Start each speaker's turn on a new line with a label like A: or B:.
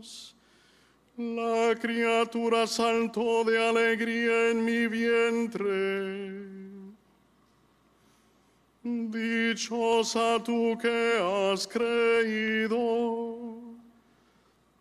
A: La criatura saltó de alegría en mi vientre. Dichosa tú que has creído,